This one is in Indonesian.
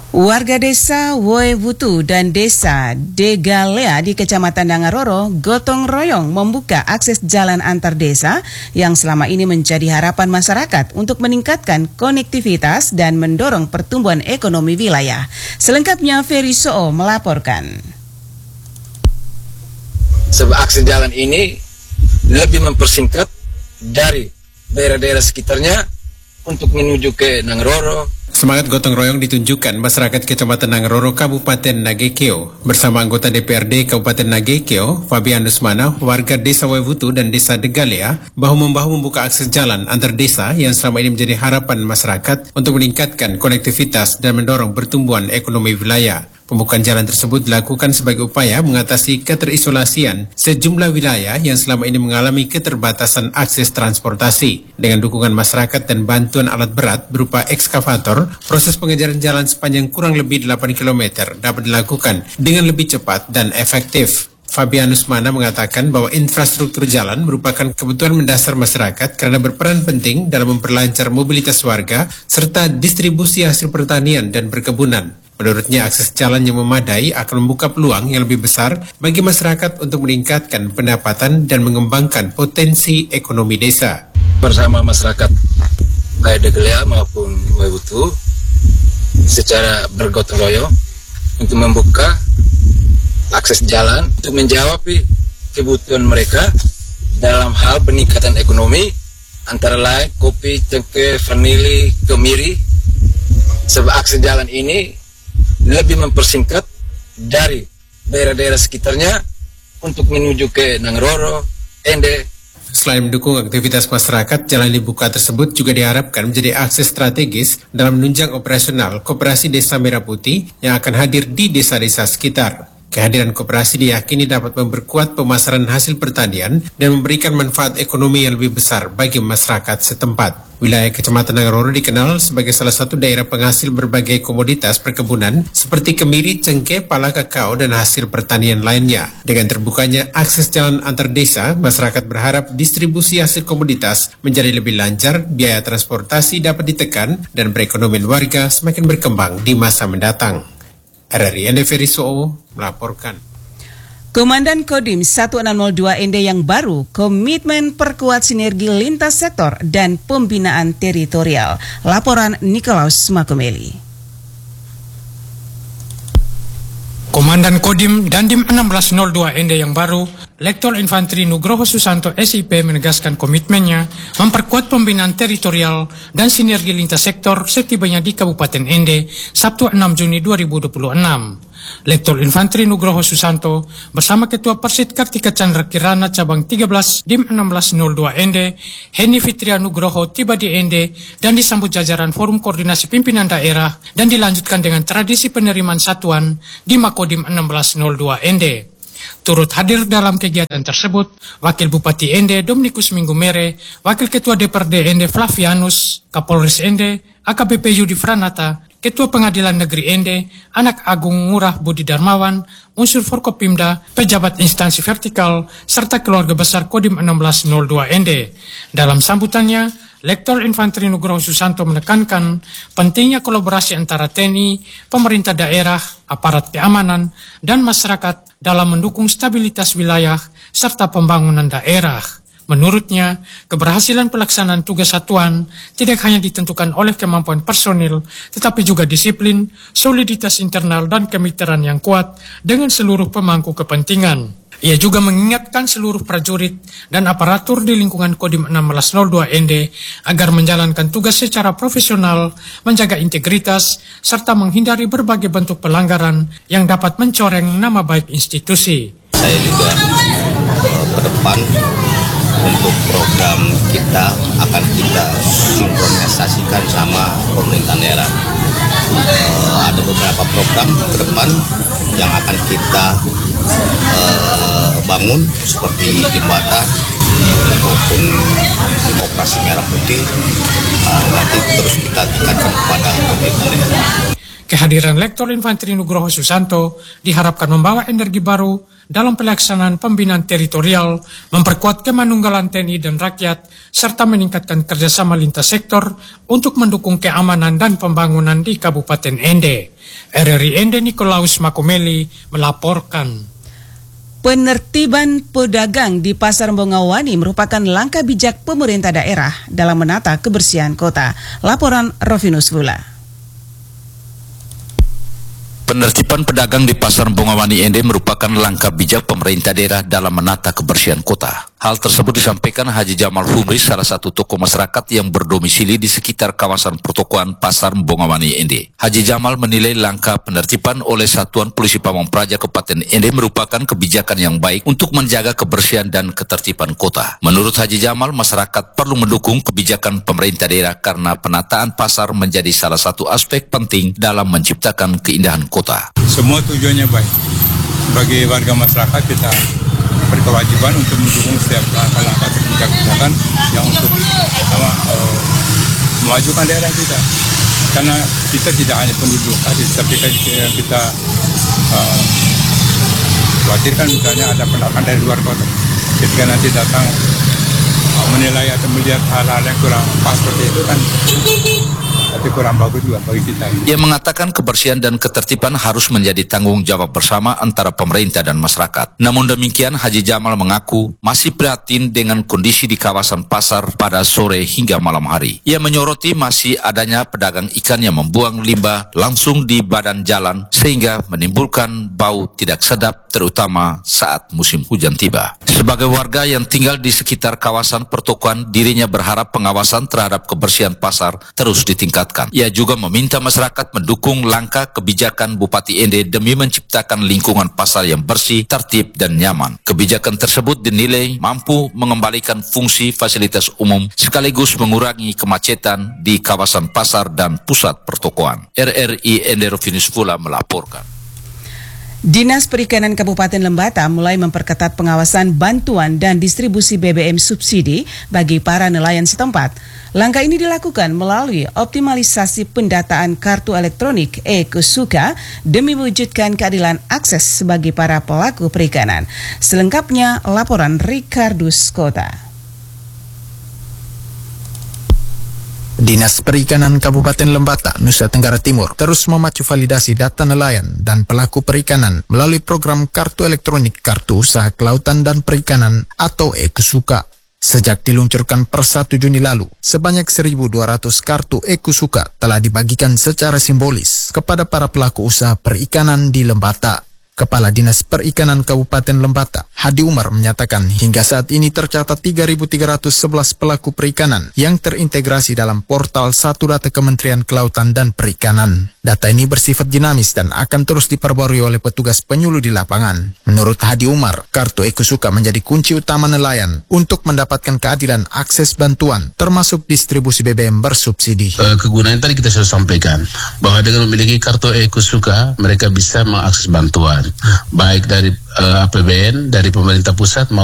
Warga desa Woewutu dan desa Degalea di Kecamatan Nangaroro gotong royong membuka akses jalan antar desa yang selama ini menjadi harapan masyarakat untuk meningkatkan konektivitas dan mendorong pertumbuhan ekonomi wilayah. Selengkapnya Ferry Soo melaporkan. Sebab akses jalan ini lebih mempersingkat dari daerah-daerah sekitarnya untuk menuju ke Nangaroro. Semangat gotong royong ditunjukkan masyarakat Kecamatan Nangaroro, Kabupaten Nagekeo bersama anggota DPRD Kabupaten Nagekeo, Fabianus Mana, warga desa Woewutu dan desa Degalea, bahu-membahu membuka akses jalan antar desa yang selama ini menjadi harapan masyarakat untuk meningkatkan konektivitas dan mendorong pertumbuhan ekonomi wilayah. Pembukaan jalan tersebut dilakukan sebagai upaya mengatasi keterisolasian sejumlah wilayah yang selama ini mengalami keterbatasan akses transportasi. Dengan dukungan masyarakat dan bantuan alat berat berupa ekskavator, proses pengejaran jalan sepanjang kurang lebih 8 km dapat dilakukan dengan lebih cepat dan efektif. Fabianus Mana mengatakan bahwa infrastruktur jalan merupakan kebutuhan mendasar masyarakat karena berperan penting dalam memperlancar mobilitas warga serta distribusi hasil pertanian dan perkebunan. Menurutnya, akses jalan yang memadai akan membuka peluang yang lebih besar bagi masyarakat untuk meningkatkan pendapatan dan mengembangkan potensi ekonomi desa. Bersama masyarakat baik Degalea maupun Woewutu secara bergotong royong untuk membuka akses jalan untuk menjawab kebutuhan mereka dalam hal peningkatan ekonomi, antara lain kopi, cengkeh, vanili, kemiri. Sebab akses jalan ini lebih mempersingkat dari daerah-daerah sekitarnya untuk menuju ke Nangaroro, Ende. Selain mendukung aktivitas masyarakat, jalan dibuka tersebut juga diharapkan menjadi akses strategis dalam menunjang operasional Koperasi Desa Merah Putih yang akan hadir di desa-desa sekitar. Kehadiran koperasi diyakini dapat memperkuat pemasaran hasil pertanian dan memberikan manfaat ekonomi yang lebih besar bagi masyarakat setempat. Wilayah Kecamatan Nangaroro dikenal sebagai salah satu daerah penghasil berbagai komoditas perkebunan seperti kemiri, cengkeh, pala kakao, dan hasil pertanian lainnya. Dengan terbukanya akses jalan antar desa, masyarakat berharap distribusi hasil komoditas menjadi lebih lancar, biaya transportasi dapat ditekan, dan perekonomian warga semakin berkembang di masa mendatang. RRI Ferry Soo melaporkan. Komandan Kodim 1602 Ende yang baru komitmen perkuat sinergi lintas sektor dan pembinaan teritorial. Laporan Nikolaus Makumeli. Komandan Kodim Dandim 1602 Ende yang baru, Lektor Infanteri Nugroho Susanto SIP menegaskan komitmennya memperkuat pembinaan teritorial dan sinergi lintas sektor setibanya di Kabupaten Ende, Sabtu 6 Juni 2026. Lektor Infanteri Nugroho Susanto bersama Ketua Persit Kartika Chandra Kirana Cabang 13 Dim 1602 Ende, Heni Fitria Nugroho tiba di Ende dan disambut jajaran Forum Koordinasi Pimpinan Daerah dan dilanjutkan dengan tradisi penerimaan satuan di Makodim 1602 Ende. Turut hadir dalam kegiatan tersebut, Wakil Bupati Ende Dominikus Minggu Mere, Wakil Ketua DPRD Ende Flavianus, Kapolres Ende, AKBP Yudi Franata, Ketua Pengadilan Negeri Ende, Anak Agung Ngurah Budi Darmawan, unsur Forkopimda, pejabat instansi vertikal, serta keluarga besar Kodim 1602 Ende. Dalam sambutannya, Lektor Infanteri Nugroho Susanto menekankan pentingnya kolaborasi antara TNI, pemerintah daerah, aparat keamanan, dan masyarakat dalam mendukung stabilitas wilayah serta pembangunan daerah. Menurutnya, keberhasilan pelaksanaan tugas satuan tidak hanya ditentukan oleh kemampuan personil, tetapi juga disiplin, soliditas internal, dan kemitraan yang kuat dengan seluruh pemangku kepentingan. Ia juga mengingatkan seluruh prajurit dan aparatur di lingkungan Kodim 1602 Ende agar menjalankan tugas secara profesional, menjaga integritas, serta menghindari berbagai bentuk pelanggaran yang dapat mencoreng nama baik institusi. Saya juga ke depan untuk program kita akan kita sinkronisasikan sama pemerintah daerah. Ada beberapa program ke depan yang akan kita bangun seperti jembatan maupun operasi merah putih, nanti terus kita tingkatkan kepada pemerintah daerah. Kehadiran Lektor Infanteri Nugroho Susanto diharapkan membawa energi baru dalam pelaksanaan pembinaan teritorial, memperkuat kemanunggalan TNI dan rakyat, serta meningkatkan kerjasama lintas sektor untuk mendukung keamanan dan pembangunan di Kabupaten Ende. RRI Ende Nikolaus Makomeli melaporkan. Penertiban pedagang di Pasar Bongawani merupakan langkah bijak pemerintah daerah dalam menata kebersihan kota. Laporan Rovinus Vula. Penertiban pedagang di Pasar Bongawani Ende merupakan langkah bijak pemerintah daerah dalam menata kebersihan kota. Hal tersebut disampaikan Haji Jamal Humri, salah satu tokoh masyarakat yang berdomisili di sekitar kawasan pertokoan Pasar Bongawani Ende. Haji Jamal menilai langkah penertiban oleh Satuan Polisi Pamong Praja Kabupaten Ende merupakan kebijakan yang baik untuk menjaga kebersihan dan ketertiban kota. Menurut Haji Jamal, masyarakat perlu mendukung kebijakan pemerintah daerah karena penataan pasar menjadi salah satu aspek penting dalam menciptakan keindahan kota. Semua tujuannya baik. Bagi warga masyarakat kita berkewajiban untuk mendukung setiap langkah-langkah kebijakan yang untuk memajukan daerah kita. Karena kita tidak hanya penduduk, tapi kita khawatirkan misalnya ada pendatang dari luar kota. Ketika nanti datang menilai atau melihat hal-hal yang kurang pas seperti itu kan, tapi kurang bagus juga bagi kita. Ia mengatakan kebersihan dan ketertiban harus menjadi tanggung jawab bersama antara pemerintah dan masyarakat. Namun demikian, Haji Jamal mengaku masih prihatin dengan kondisi di kawasan pasar pada sore hingga malam hari. Ia menyoroti masih adanya pedagang ikan yang membuang limbah langsung di badan jalan sehingga menimbulkan bau tidak sedap terutama saat musim hujan tiba. Sebagai warga yang tinggal di sekitar kawasan pertokoan, dirinya berharap pengawasan terhadap kebersihan pasar terus ditingkatkan. Ia juga meminta masyarakat mendukung langkah kebijakan Bupati Ende demi menciptakan lingkungan pasar yang bersih, tertib, dan nyaman. Kebijakan tersebut dinilai mampu mengembalikan fungsi fasilitas umum sekaligus mengurangi kemacetan di kawasan pasar dan pusat pertokoan. RRI Ende Rovinus Vula melaporkan. Dinas Perikanan Kabupaten Lembata mulai memperketat pengawasan bantuan dan distribusi BBM subsidi bagi para nelayan setempat. Langkah ini dilakukan melalui optimalisasi pendataan kartu elektronik e-Kusuka demi mewujudkan keadilan akses bagi para pelaku perikanan. Selengkapnya laporan Ricardus Kota. Dinas Perikanan Kabupaten Lembata, Nusa Tenggara Timur terus memacu validasi data nelayan dan pelaku perikanan melalui program Kartu Elektronik Kartu Usaha Kelautan dan Perikanan atau e-Kusuka. Sejak diluncurkan per 1 Juni lalu, sebanyak 1.200 kartu e-Kusuka telah dibagikan secara simbolis kepada para pelaku usaha perikanan di Lembata. Kepala Dinas Perikanan Kabupaten Lembata, Hadi Umar menyatakan hingga saat ini tercatat 3.311 pelaku perikanan yang terintegrasi dalam portal Satu Data Kementerian Kelautan dan Perikanan. Data ini bersifat dinamis dan akan terus diperbarui oleh petugas penyuluh di lapangan. Menurut Hadi Umar, kartu e-Kusuka menjadi kunci utama nelayan untuk mendapatkan keadilan akses bantuan, termasuk distribusi BBM bersubsidi. Kegunaan tadi kita sudah sampaikan, bahwa dengan memiliki kartu e-Kusuka, mereka bisa mengakses bantuan, baik dari APBN, dari pemerintah pusat